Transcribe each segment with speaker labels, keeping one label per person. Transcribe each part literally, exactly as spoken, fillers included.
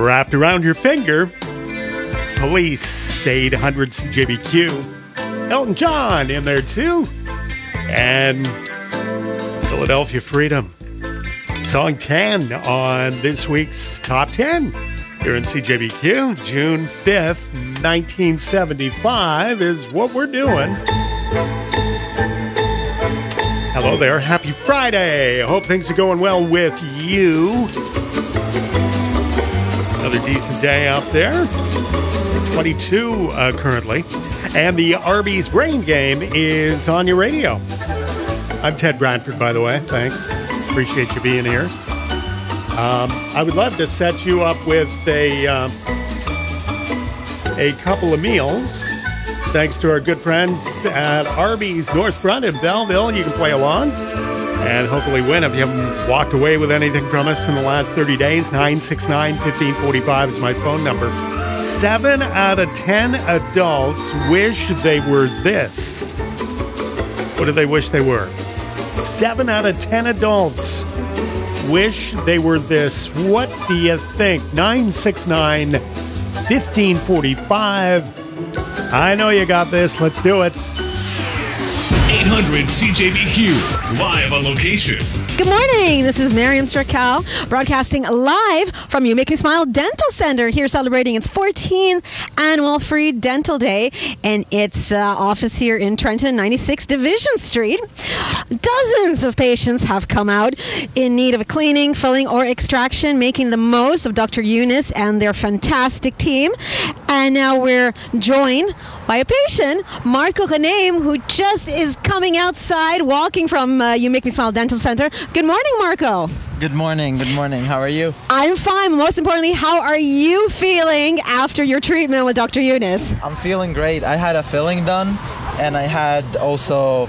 Speaker 1: wrapped around your finger. Police, eight hundred C J B Q. Elton John in there too. And Philadelphia Freedom. Song ten on this week's Top ten. Here in C J B Q, June fifth, nineteen seventy-five is what we're doing. Hello there. Happy Friday. I hope things are going well with you. Another decent day out there. twenty-two uh, currently. And the Arby's Brain Game is on your radio. I'm Ted Bradford, by the way. Thanks. Appreciate you being here. Um, I would love to set you up with a, uh, a couple of meals. Thanks to our good friends at Arby's North Front in Belleville. You can play along and hopefully win if you haven't walked away with anything from us in the last thirty days. nine six nine, one five four five is my phone number. Seven out of ten adults wish they were this. What do they wish they were? Seven out of ten adults wish they were this. What do you think? nine six nine, one five four five. I know you got this. Let's do it.
Speaker 2: eight hundred C J B Q, live on location.
Speaker 3: Good morning. This is Miriam Strickal, broadcasting live from You Make Me Smile Dental Center, here celebrating its fourteenth annual Free Dental Day and its uh, office here in Trenton, ninety-six Division Street. Dozens of patients have come out in need of a cleaning, filling, or extraction, making the most of Doctor Eunice and their fantastic team. And now we're joined by a patient, Marco Renem, who just is coming outside, walking from uh, You Make Me Smile Dental Center. Good morning, Marco.
Speaker 4: Good morning. Good morning. How are you?
Speaker 3: I'm fine. Most importantly, how are you feeling after your treatment with Doctor Eunice?
Speaker 4: I'm feeling great. I had a filling done, and I had also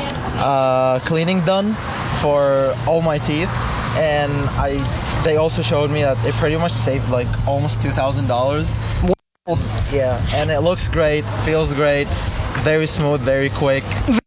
Speaker 4: uh, cleaning done for all my teeth, and I they also showed me that it pretty much saved like almost two thousand dollars. Yeah, and it looks great, feels great, very smooth, very quick.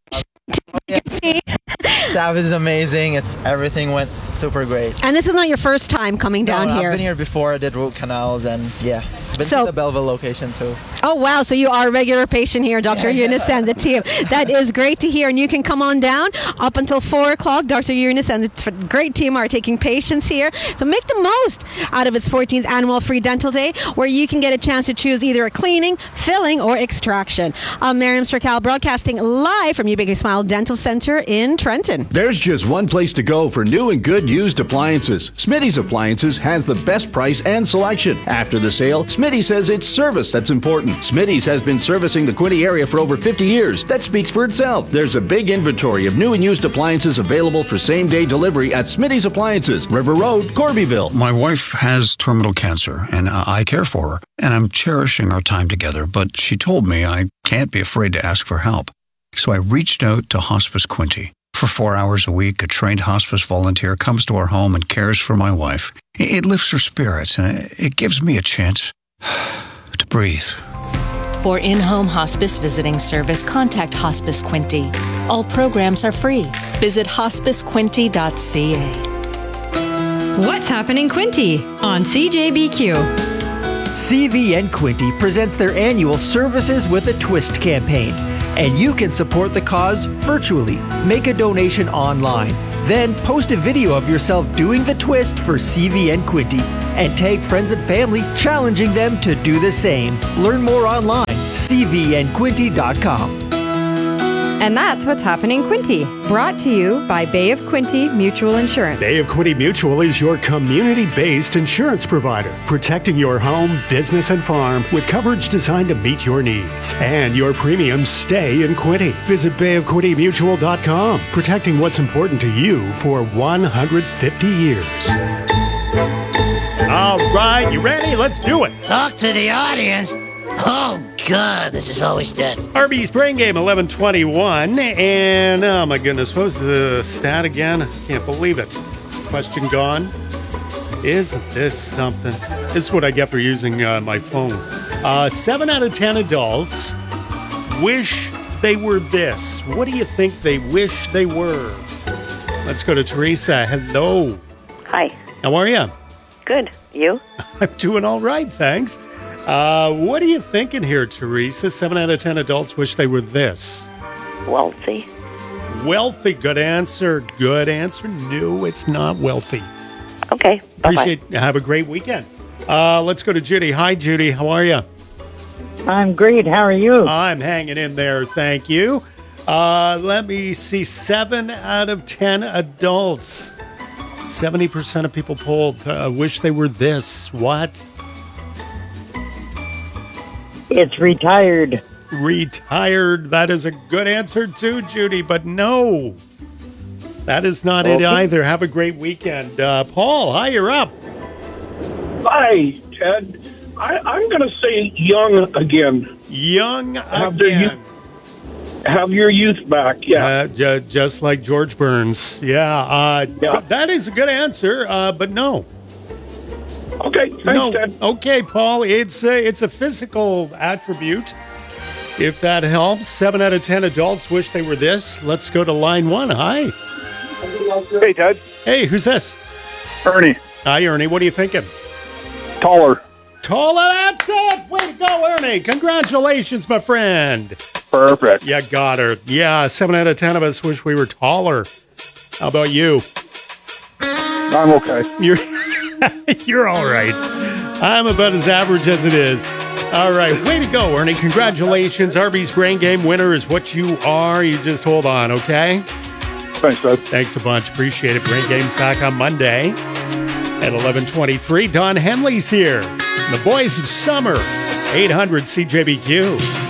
Speaker 4: Yeah. Staff is amazing. It's everything went super great.
Speaker 3: And this is not your first time coming down
Speaker 4: no, no,
Speaker 3: here.
Speaker 4: I've been here before. I did root canals, and yeah, been
Speaker 3: so,
Speaker 4: to the Belleville location too.
Speaker 3: Oh wow! So you are a regular patient here, Doctor
Speaker 4: Yeah,
Speaker 3: Eunice
Speaker 4: yeah.
Speaker 3: and the team. That is great to hear. And you can come on down up until four o'clock. Doctor Eunice and the great team are taking patients here. So make the most out of its fourteenth annual Free Dental Day, where you can get a chance to choose either a cleaning, filling, or extraction. I'm Miriam Strickal, broadcasting live from You Make Me Smile Dental Center in Trenton.
Speaker 5: There's just one place to go for new and good used appliances. Smitty's Appliances has the best price and selection. After the sale, Smitty says it's service that's important. Smitty's has been servicing the Quinte area for over fifty years. That speaks for itself. There's a big inventory of new and used appliances available for same-day delivery at Smitty's Appliances, River Road, Corbyville.
Speaker 6: My wife has terminal cancer, and uh, I care for her, and I'm cherishing our time together, but she told me I can't be afraid to ask for help. So I reached out to Hospice Quinte. For four hours a week, a trained hospice volunteer comes to our home and cares for my wife. It lifts her spirits, and it gives me a chance to breathe.
Speaker 7: For in-home hospice visiting service, contact Hospice Quinte. All programs are free. Visit hospice quinte dot c a.
Speaker 8: What's happening Quinte on C J B Q?
Speaker 9: C V N Quinte presents their annual Services with a Twist campaign. And you can support the cause virtually. Make a donation online. Then post a video of yourself doing the twist for C V N Quinte and tag friends and family, challenging them to do the same. Learn more online, c v n quinte dot com.
Speaker 8: And that's what's happening Quinte. Brought to you by Bay of Quinte Mutual Insurance.
Speaker 1: Bay of Quinte Mutual is your community-based insurance provider, protecting your home, business, and farm with coverage designed to meet your needs. And your premiums stay in Quinte. Visit bay of quinte mutual dot com, protecting what's important to you for one hundred fifty years. All right, you ready? Let's do it.
Speaker 10: Talk to the audience. Oh, God, this is always death.
Speaker 1: Arby's Brain Game, eleven twenty-one. And, oh my goodness, what was the stat again? I can't believe it. Question gone. Isn't this something? This is what I get for using uh, my phone. Uh, seven out of ten adults wish they were this. What do you think they wish they were? Let's go to Teresa. Hello.
Speaker 11: Hi.
Speaker 1: How are you?
Speaker 11: Good. You?
Speaker 1: I'm doing all right, thanks. Uh, what are you thinking here, Teresa? Seven out of ten adults wish they were this.
Speaker 11: Wealthy.
Speaker 1: Wealthy. Good answer. Good answer. No, it's not wealthy.
Speaker 11: Okay. Bye-bye.
Speaker 1: Appreciate. Have a great weekend. Uh, let's go to Judy. Hi, Judy. How are you?
Speaker 12: I'm great. How are you?
Speaker 1: I'm hanging in there. Thank you. Uh, let me see. Seven out of ten adults. seventy percent of people polled uh, wish they were this. What?
Speaker 12: It's retired.
Speaker 1: Retired. That is a good answer too, Judy, but no. That is not okay. It either. Have a great weekend. Uh, Paul, hi, you're up.
Speaker 13: Hi, Ted. I, I'm going to say young again.
Speaker 1: Young
Speaker 13: have
Speaker 1: again.
Speaker 13: Youth, have your youth back, yeah.
Speaker 1: Uh, j- just like George Burns. Yeah, uh,
Speaker 13: yeah.
Speaker 1: That is a good answer, uh, but no.
Speaker 13: Okay, thanks,
Speaker 1: no.
Speaker 13: Ted.
Speaker 1: Okay, Paul, it's a, it's a physical attribute. If that helps, seven out of ten adults wish they were this. Let's go to line one. Hi.
Speaker 14: Hey, Ted.
Speaker 1: Hey, who's this?
Speaker 14: Ernie.
Speaker 1: Hi, Ernie. What are you thinking?
Speaker 14: Taller.
Speaker 1: Taller, that's it. Way to go, Ernie. Congratulations, my friend.
Speaker 14: Perfect.
Speaker 1: You got her. Yeah, seven out of ten of us wish we were taller. How about you?
Speaker 14: I'm okay.
Speaker 1: You're, you're all right. I'm about as average as it is. All right, way to go, Ernie. Congratulations. Arby's Brain Game winner is what you are. You just hold on, okay?
Speaker 14: Thanks, Ted.
Speaker 1: Thanks a bunch. Appreciate it. Brain Game's back on Monday at eleven twenty-three. Don Henley's here. The Boys of Summer, eight hundred C J B Q.